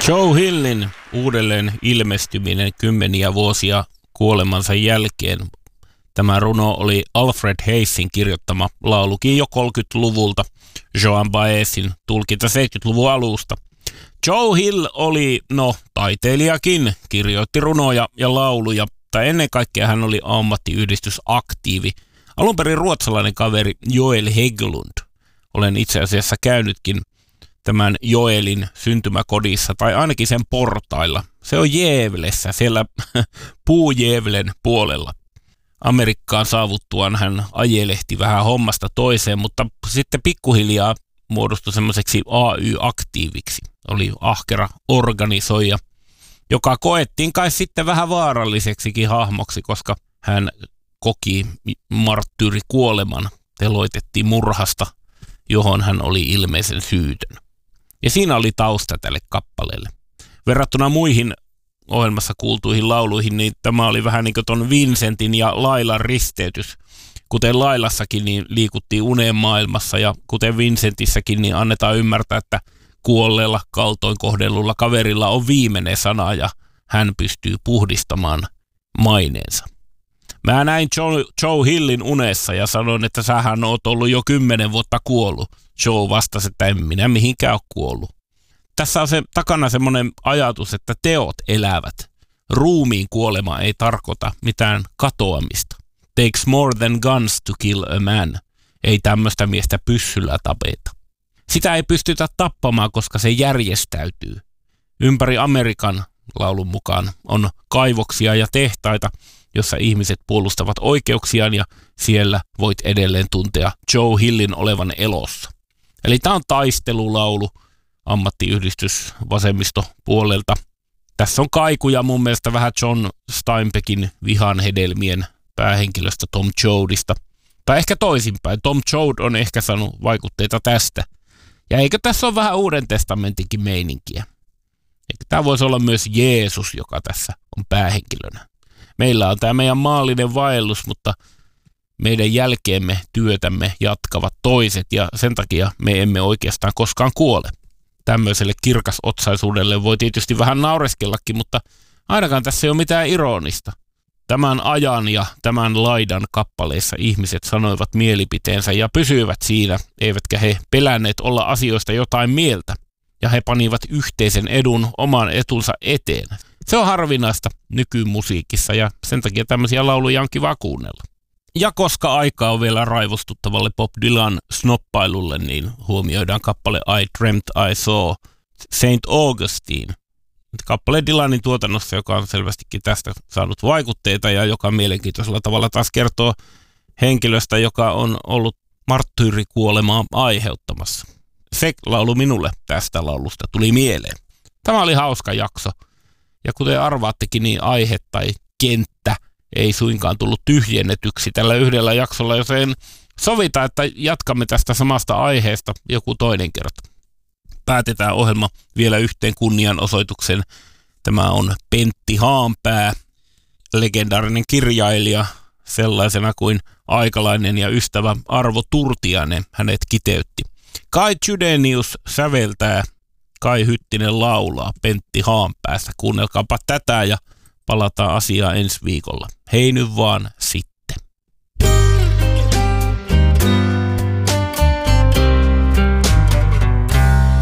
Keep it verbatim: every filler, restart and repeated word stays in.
Joe Hillin uudelleen ilmestyminen kymmeniä vuosia kuolemansa jälkeen. Tämä runo oli Alfred Hayesin kirjoittama laulukin jo kolmekymmentäluvulta, Joan Baezin tulkinta seitsemänkymmentäluvun alusta. Joe Hill oli, no, taiteilijakin, kirjoitti runoja ja lauluja, tai ennen kaikkea hän oli ammattiyhdistysaktiivi. Alun perin ruotsalainen kaveri Joel Hägglund. Olen itse asiassa käynytkin tämän Joelin syntymäkodissa, tai ainakin sen portailla. Se on Gävlessä, siellä Puugävlen puolella. Amerikkaan saavuttuaan hän ajelehti vähän hommasta toiseen, mutta sitten pikkuhiljaa muodostui semmoiseksi A Y-aktiiviksi. Oli ahkera organisoija, joka koettiin kai sitten vähän vaaralliseksikin hahmoksi, koska hän koki marttyyrikuoleman, teloitettiin murhasta, johon hän oli ilmeisen syytön. Ja siinä oli tausta tälle kappaleelle. Verrattuna muihin ohjelmassa kuultuihin lauluihin, niin tämä oli vähän niin kuin ton Vincentin ja Lailan risteytys. Kuten Lailassakin, niin liikuttiin uneen maailmassa, ja kuten Vincentissäkin, niin annetaan ymmärtää, että kuolleella kaltoin kohdellulla kaverilla on viimeinen sana, ja hän pystyy puhdistamaan maineensa. Mä näin Joe, Joe Hillin unessa ja sanoin, että sähän oot ollut jo kymmenen vuotta kuollut. Joe vastasi, että en minä mihinkään ole kuollut. Tässä on se, takana semmoinen ajatus, että teot elävät. Ruumiin kuolema ei tarkoita mitään katoamista. Takes more than guns to kill a man. Ei tämmöistä miestä pyssyllä tapeta. Sitä ei pystytä tappamaan, koska se järjestäytyy. Ympäri Amerikan, laulun mukaan, on kaivoksia ja tehtaita, jossa ihmiset puolustavat oikeuksiaan, ja siellä voit edelleen tuntea Joe Hillin olevan elossa. Eli tämä on taistelulaulu ammattiyhdistys vasemmistopuolelta. Tässä on kaikuja mun mielestä vähän John Steinbeckin Vihan hedelmien päähenkilöstä Tom Joadista. Tai ehkä toisinpäin. Tom Joad on ehkä saanut vaikutteita tästä. Ja eikö tässä ole vähän Uuden testamentinkin meininkiä? Eikö tämä voisi olla myös Jeesus, joka tässä on päähenkilönä? Meillä on tämä meidän maallinen vaellus, mutta meidän jälkeemme työtämme jatkavat toiset, ja sen takia me emme oikeastaan koskaan kuole. Tämmöiselle kirkasotsaisuudelle voi tietysti vähän naureskellakin, mutta ainakaan tässä ei ole mitään ironista. Tämän ajan ja tämän laidan kappaleissa ihmiset sanoivat mielipiteensä ja pysyivät siinä, eivätkä he pelänneet olla asioista jotain mieltä. Ja he panivat yhteisen edun oman etunsa eteen. Se on harvinaista nykymusiikissa, ja sen takia tämmöisiä lauluja on kiva kuunnella. Ja koska aikaa on vielä raivostuttavalle Bob Dylan snoppailulle, niin huomioidaan kappale I Dreamt I Saw Saint Augustine. Kappale Dylanin tuotannossa, joka on selvästikin tästä saanut vaikutteita ja joka mielenkiintoisella tavalla taas kertoo henkilöstä, joka on ollut marttyyrikuolemaa aiheuttamassa. Se laulu minulle tästä laulusta tuli mieleen. Tämä oli hauska jakso. Ja kuten arvaattekin, niin aihe tai kenttä ei suinkaan tullut tyhjennetyksi tällä yhdellä jaksolla, joten sovita, että jatkamme tästä samasta aiheesta joku toinen kerta. Päätetään ohjelma vielä yhteen kunnianosoituksen. Tämä on Pentti Haanpää, legendaarinen kirjailija, sellaisena kuin aikalainen ja ystävä Arvo Turtiainen hänet kiteytti. Kai Chydenius säveltää, Kai Hyttinen laulaa Pentti Haanpäästä. Kuunnelkaapa tätä ja palataan asiaan ensi viikolla. Hei nyt vaan sit.